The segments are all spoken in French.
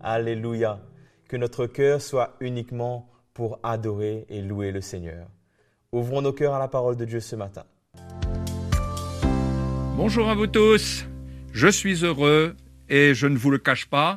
Alléluia. Que notre cœur soit uniquement pour adorer et louer le Seigneur. Ouvrons nos cœurs à la parole de Dieu ce matin. Bonjour à vous tous. Je suis heureux et je ne vous le cache pas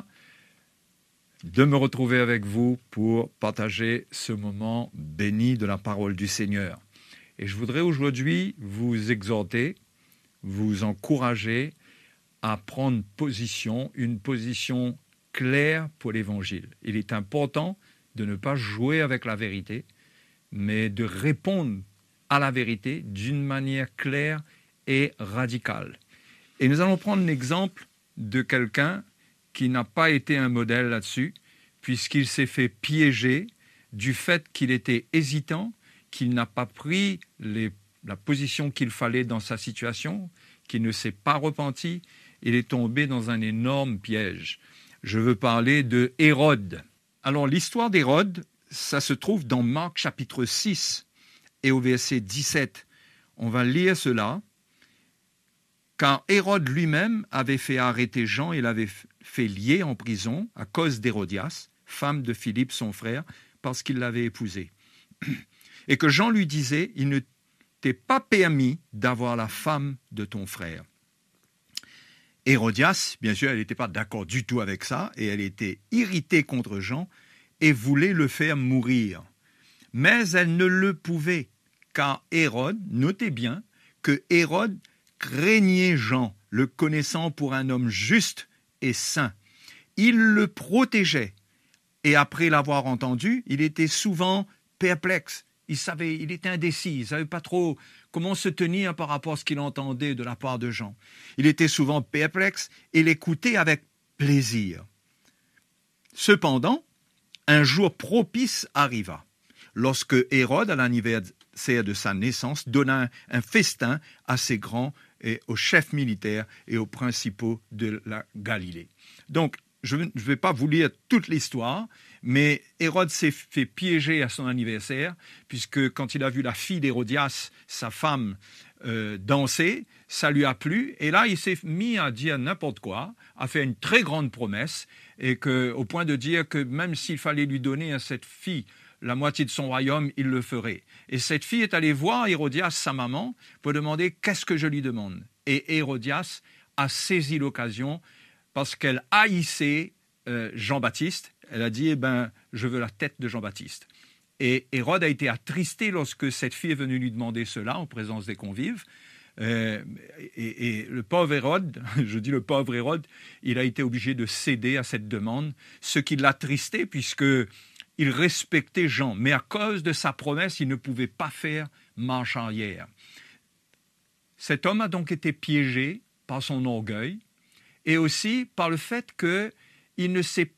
de me retrouver avec vous pour partager ce moment béni de la parole du Seigneur. Et je voudrais aujourd'hui vous exhorter, vous encourager à prendre position, une position claire pour l'Évangile. Il est important de ne pas jouer avec la vérité, mais de répondre à la vérité d'une manière claire et radicale. Et nous allons prendre l'exemple de quelqu'un qui n'a pas été un modèle là-dessus, puisqu'il s'est fait piéger du fait qu'il était hésitant, qu'il n'a pas pris la position qu'il fallait dans sa situation, qu'il ne s'est pas repenti, il est tombé dans un énorme piège. Je veux parler de Hérode. Alors, l'histoire d'Hérode, ça se trouve dans Marc chapitre 6 et au verset 17. On va lire cela. Car Hérode lui-même avait fait arrêter Jean et l'avait fait lier en prison à cause d'Hérodias, femme de Philippe son frère, parce qu'il l'avait épousée. Et que Jean lui disait, il ne t'est pas permis d'avoir la femme de ton frère. Hérodias, bien sûr, elle n'était pas d'accord du tout avec ça, et elle était irritée contre Jean et voulait le faire mourir. Mais elle ne le pouvait, car Hérode, notez bien, que Hérode craignait Jean, le connaissant pour un homme juste et saint. Il le protégeait, et après l'avoir entendu, il était souvent perplexe. Il était indécis, il ne savait pas trop comment se tenir par rapport à ce qu'il entendait de la part de Jean. Il était souvent perplexe et l'écoutait avec plaisir. Cependant, un jour propice arriva, lorsque Hérode, à l'anniversaire de sa naissance, donna un festin à ses grands et aux chefs militaires et aux principaux de la Galilée. Donc, je ne vais pas vous lire toute l'histoire, mais Hérode s'est fait piéger à son anniversaire, puisque quand il a vu la fille d'Hérodias, sa femme, danser, ça lui a plu, et là il s'est mis à dire n'importe quoi, à faire une très grande promesse, et au point de dire que même s'il fallait lui donner à cette fille la moitié de son royaume, il le ferait. Et cette fille est allée voir Hérodias, sa maman, pour demander « qu'est-ce que je lui demande ?» Et Hérodias a saisi l'occasion parce qu'elle haïssait Jean-Baptiste. Elle a dit « je veux la tête de Jean-Baptiste ». Et Hérode a été attristé lorsque cette fille est venue lui demander cela en présence des convives. Et le pauvre Hérode, je dis le pauvre Hérode, il a été obligé de céder à cette demande, ce qui l'a attristé puisqu'il respectait Jean. Mais à cause de sa promesse, il ne pouvait pas faire marche arrière. Cet homme a donc été piégé par son orgueil, et aussi par le fait qu'il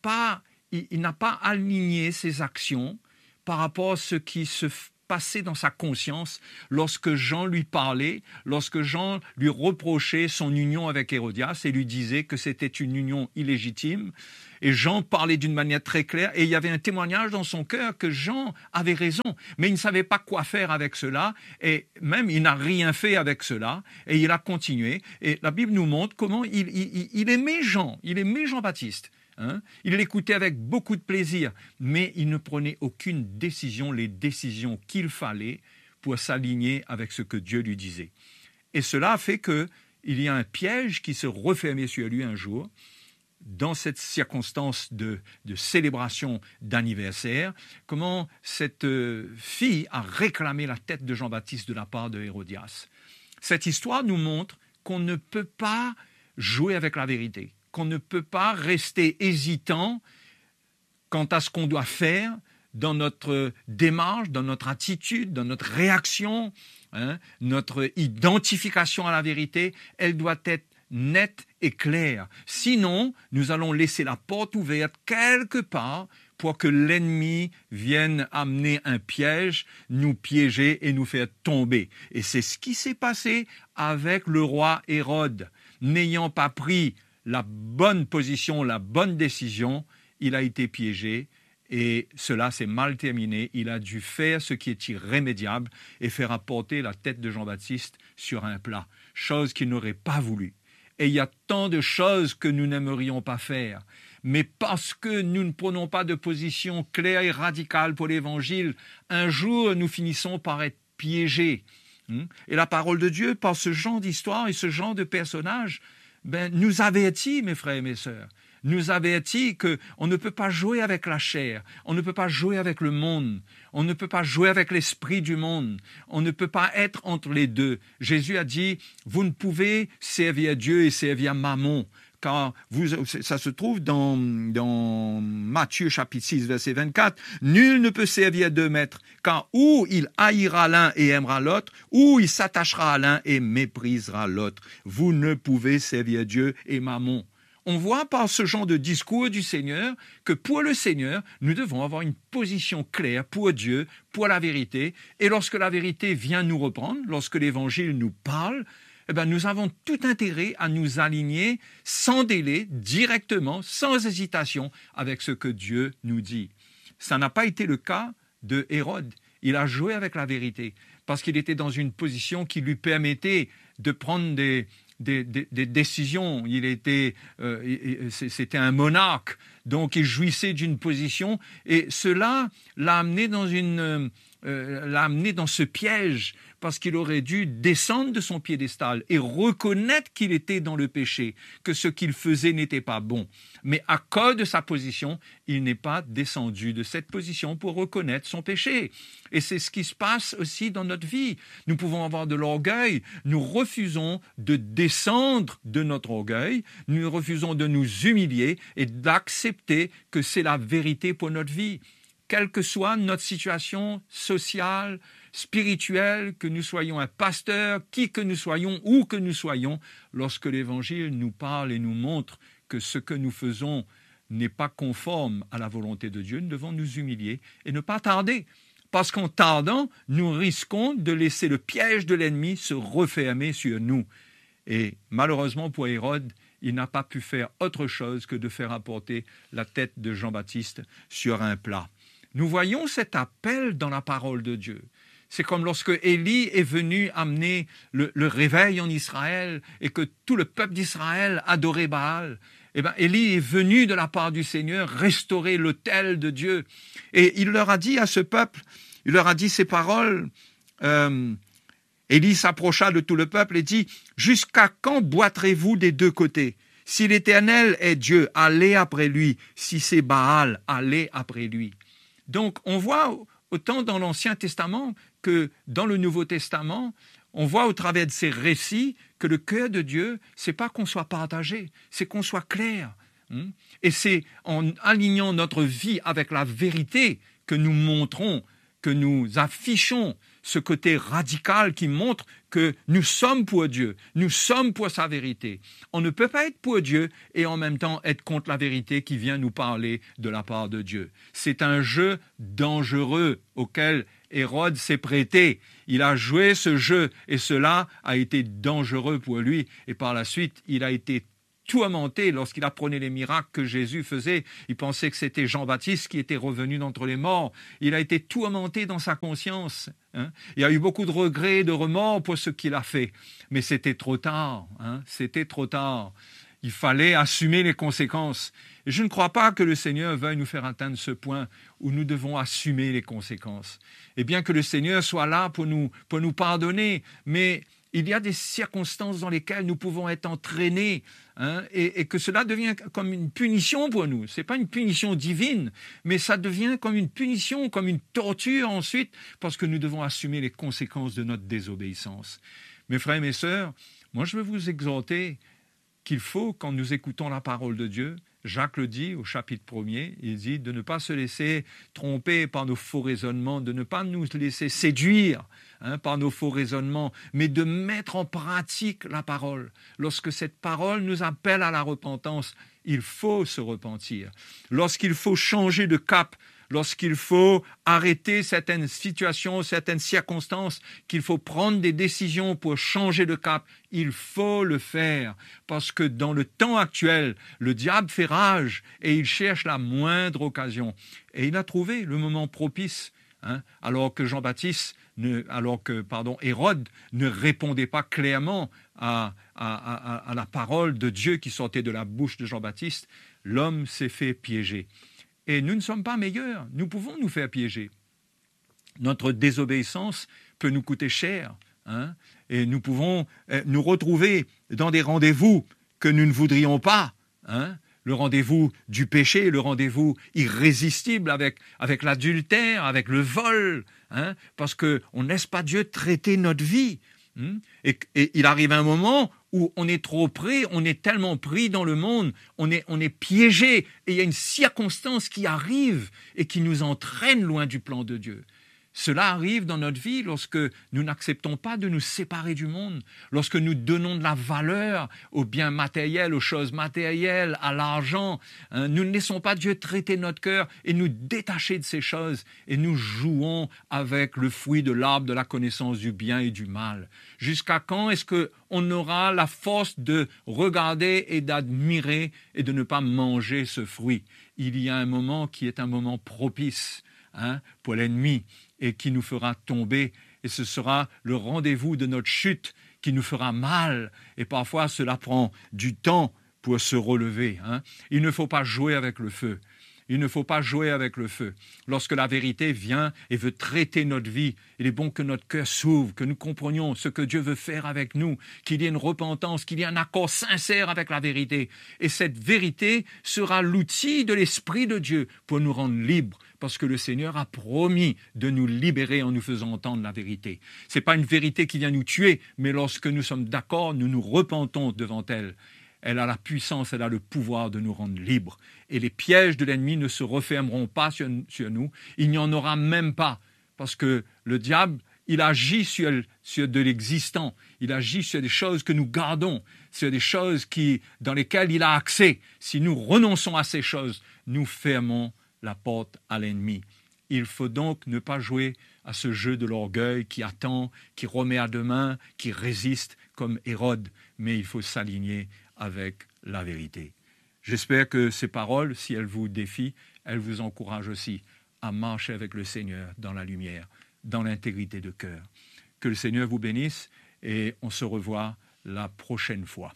n'a pas aligné ses actions par rapport à ce qui se passait dans sa conscience lorsque Jean lui parlait, lorsque Jean lui reprochait son union avec Hérodias et lui disait que c'était une union illégitime. Et Jean parlait d'une manière très claire et il y avait un témoignage dans son cœur que Jean avait raison, mais il ne savait pas quoi faire avec cela et même il n'a rien fait avec cela et il a continué. Et la Bible nous montre comment il aimait Jean, il aimait Jean-Baptiste. Il l'écoutait avec beaucoup de plaisir, mais il ne prenait aucune décision, les décisions qu'il fallait pour s'aligner avec ce que Dieu lui disait. Et cela a fait qu'il y a un piège qui se refermait sur lui un jour, dans cette circonstance de célébration d'anniversaire, comment cette fille a réclamé la tête de Jean-Baptiste de la part de Hérodias. Cette histoire nous montre qu'on ne peut pas jouer avec la vérité, qu'on ne peut pas rester hésitant quant à ce qu'on doit faire dans notre démarche, dans notre attitude, dans notre réaction, notre identification à la vérité. Elle doit être nette et claire. Sinon, nous allons laisser la porte ouverte quelque part pour que l'ennemi vienne amener un piège, nous piéger et nous faire tomber. Et c'est ce qui s'est passé avec le roi Hérode. N'ayant pas pris la bonne position, la bonne décision, il a été piégé et cela s'est mal terminé. Il a dû faire ce qui est irrémédiable et faire apporter la tête de Jean-Baptiste sur un plat, chose qu'il n'aurait pas voulu. et il y a tant de choses que nous n'aimerions pas faire. Mais parce que nous ne prenons pas de position claire et radicale pour l'Évangile, un jour nous finissons par être piégés. Et la parole de Dieu, par ce genre d'histoire et ce genre de personnages, nous avertit, mes frères et mes sœurs, nous avertit qu'on ne peut pas jouer avec la chair, on ne peut pas jouer avec le monde, on ne peut pas jouer avec l'esprit du monde, on ne peut pas être entre les deux. Jésus a dit, vous ne pouvez servir Dieu et servir Mammon. Car ça se trouve dans Matthieu chapitre 6, verset 24. « Nul ne peut servir deux maîtres, car ou il haïra l'un et aimera l'autre, ou il s'attachera à l'un et méprisera l'autre. Vous ne pouvez servir Dieu et Mammon. » On voit par ce genre de discours du Seigneur que pour le Seigneur, nous devons avoir une position claire pour Dieu, pour la vérité. Et lorsque la vérité vient nous reprendre, lorsque l'Évangile nous parle, nous avons tout intérêt à nous aligner sans délai, directement, sans hésitation, avec ce que Dieu nous dit. Ça n'a pas été le cas de Hérode. Il a joué avec la vérité parce qu'il était dans une position qui lui permettait de prendre des décisions. C'était un monarque, donc il jouissait d'une position et cela l'a amené dans ce piège parce qu'il aurait dû descendre de son piédestal et reconnaître qu'il était dans le péché, que ce qu'il faisait n'était pas bon. Mais à cause de sa position, il n'est pas descendu de cette position pour reconnaître son péché. Et c'est ce qui se passe aussi dans notre vie. Nous pouvons avoir de l'orgueil, nous refusons de descendre de notre orgueil, nous refusons de nous humilier et d'accepter que c'est la vérité pour notre vie. Quelle que soit notre situation sociale, spirituelle, que nous soyons un pasteur, qui que nous soyons, où que nous soyons, lorsque l'Évangile nous parle et nous montre que ce que nous faisons n'est pas conforme à la volonté de Dieu, nous devons nous humilier et ne pas tarder. Parce qu'en tardant, nous risquons de laisser le piège de l'ennemi se refermer sur nous. Et malheureusement pour Hérode, il n'a pas pu faire autre chose que de faire apporter la tête de Jean-Baptiste sur un plat. Nous voyons cet appel dans la parole de Dieu. C'est comme lorsque Élie est venu amener le réveil en Israël et que tout le peuple d'Israël adorait Baal. Élie est venu de la part du Seigneur restaurer l'autel de Dieu. Et il leur a dit à ce peuple, il leur a dit ces paroles. Élie s'approcha de tout le peuple et dit « Jusqu'à quand boiterez-vous des deux côtés ? Si l'Éternel est Dieu, allez après lui. Si c'est Baal, allez après lui. » Donc, on voit autant dans l'Ancien Testament que dans le Nouveau Testament, on voit au travers de ces récits que le cœur de Dieu, c'est pas qu'on soit partagé, c'est qu'on soit clair. Et c'est en alignant notre vie avec la vérité que nous montrons, que nous affichons ce côté radical qui montre que nous sommes pour Dieu, nous sommes pour sa vérité. On ne peut pas être pour Dieu et en même temps être contre la vérité qui vient nous parler de la part de Dieu. C'est un jeu dangereux auquel Hérode s'est prêté. Il a joué ce jeu et cela a été dangereux pour lui. Et par la suite, il a été tourmenté lorsqu'il apprenait les miracles que Jésus faisait. Il pensait que c'était Jean-Baptiste qui était revenu d'entre les morts. Il a été tourmenté dans sa conscience. Il y a eu beaucoup de regrets, de remords pour ce qu'il a fait. Mais c'était trop tard. C'était trop tard. Il fallait assumer les conséquences. Et je ne crois pas que le Seigneur veuille nous faire atteindre ce point où nous devons assumer les conséquences. Et bien que le Seigneur soit là pour nous pardonner, mais il y a des circonstances dans lesquelles nous pouvons être entraînés et que cela devient comme une punition pour nous. Ce n'est pas une punition divine, mais ça devient comme une punition, comme une torture ensuite, parce que nous devons assumer les conséquences de notre désobéissance. Mes frères et mes sœurs, moi je veux vous exhorter qu'il faut, quand nous écoutons la parole de Dieu, Jacques le dit au chapitre 1er, il dit de ne pas se laisser tromper par nos faux raisonnements, de ne pas nous laisser séduire par nos faux raisonnements, mais de mettre en pratique la parole. Lorsque cette parole nous appelle à la repentance, il faut se repentir. Lorsqu'il faut changer de cap, lorsqu'il faut arrêter certaines situations, certaines circonstances, qu'il faut prendre des décisions pour changer de cap, il faut le faire. Parce que dans le temps actuel, le diable fait rage et il cherche la moindre occasion. Et il a trouvé le moment propice hein, alors que Hérode ne répondait pas clairement à la parole de Dieu qui sortait de la bouche de Jean-Baptiste, l'homme s'est fait piéger. Et nous ne sommes pas meilleurs, nous pouvons nous faire piéger. Notre désobéissance peut nous coûter cher, hein, et nous pouvons nous retrouver dans des rendez-vous que nous ne voudrions pas, hein, le rendez-vous du péché, le rendez-vous irrésistible avec l'adultère, avec le vol, hein, parce qu'on ne laisse pas Dieu traiter notre vie. Hein, et il arrive un moment où on est trop pris, on est tellement pris dans le monde, on est piégé, et il y a une circonstance qui arrive et qui nous entraîne loin du plan de Dieu. Cela arrive dans notre vie lorsque nous n'acceptons pas de nous séparer du monde, lorsque nous donnons de la valeur aux biens matériels, aux choses matérielles, à l'argent. Hein, nous ne laissons pas Dieu traiter notre cœur et nous détacher de ces choses, et nous jouons avec le fruit de l'arbre de la connaissance du bien et du mal. Jusqu'à quand est-ce qu'on aura la force de regarder et d'admirer et de ne pas manger ce fruit? Il y a un moment qui est un moment propice, hein, pour l'ennemi, et qui nous fera tomber, et ce sera le rendez-vous de notre chute qui nous fera mal, et parfois cela prend du temps pour se relever. Hein. Il ne faut pas jouer avec le feu. Il ne faut pas jouer avec le feu. Lorsque la vérité vient et veut traiter notre vie, il est bon que notre cœur s'ouvre, que nous comprenions ce que Dieu veut faire avec nous, qu'il y ait une repentance, qu'il y ait un accord sincère avec la vérité. Et cette vérité sera l'outil de l'Esprit de Dieu pour nous rendre libres, parce que le Seigneur a promis de nous libérer en nous faisant entendre la vérité. Ce n'est pas une vérité qui vient nous tuer, mais lorsque nous sommes d'accord, nous nous repentons devant elle. Elle a la puissance, elle a le pouvoir de nous rendre libres. Et les pièges de l'ennemi ne se refermeront pas sur nous. Il n'y en aura même pas, parce que le diable, il agit sur de l'existant. Il agit sur des choses que nous gardons, sur des choses dans lesquelles il a accès. Si nous renonçons à ces choses, nous fermons la porte à l'ennemi. Il faut donc ne pas jouer à ce jeu de l'orgueil qui attend, qui remet à demain, qui résiste comme Hérode, mais il faut s'aligner avec la vérité. J'espère que ces paroles, si elles vous défient, elles vous encouragent aussi à marcher avec le Seigneur dans la lumière, dans l'intégrité de cœur. Que le Seigneur vous bénisse et on se revoit la prochaine fois.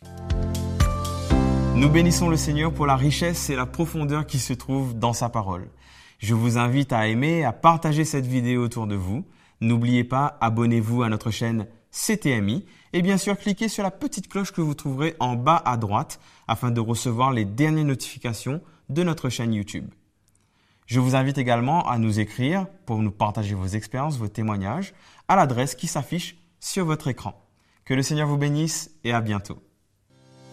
Nous bénissons le Seigneur pour la richesse et la profondeur qui se trouvent dans sa parole. Je vous invite à aimer, à partager cette vidéo autour de vous. N'oubliez pas, abonnez-vous à notre chaîne CTMI et bien sûr cliquez sur la petite cloche que vous trouverez en bas à droite afin de recevoir les dernières notifications de notre chaîne YouTube. Je vous invite également à nous écrire pour nous partager vos expériences, vos témoignages à l'adresse qui s'affiche sur votre écran. Que le Seigneur vous bénisse et à bientôt.